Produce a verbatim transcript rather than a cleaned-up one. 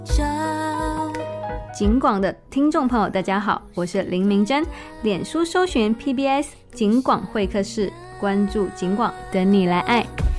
警广的听众朋友大家好，我是林明珍，脸书搜寻 P B S 警广会客室，关注警广，等你来爱。